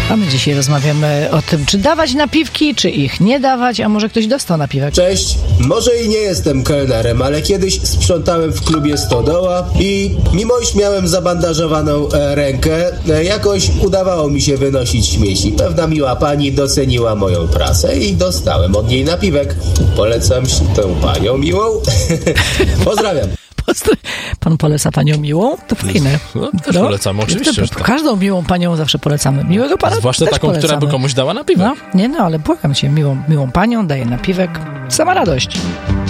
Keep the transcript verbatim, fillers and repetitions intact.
A my dzisiaj rozmawiamy o tym, czy dawać napiwki, czy ich nie dawać, a może ktoś dostał napiwek. Cześć, może i nie jestem kelnerem, ale kiedyś sprzątałem w klubie Stodoła i mimo iż miałem zabandażowaną e, rękę, e, jakoś udawało mi się wynosić śmieci. Pewna miła pani doceniła moją pracę i dostałem od niej napiwek. Polecam tę panią miłą. Pozdrawiam. Pan poleca panią miłą? To fajne. No, też no. polecamy, oczywiście. To, że tak. Każdą miłą panią zawsze polecamy. Miłego pana Zwłaszcza też taką, polecamy. która by komuś dała napiwek. No, nie no, ale błagam cię, miłą, miłą panią daje napiwek. Sama radość.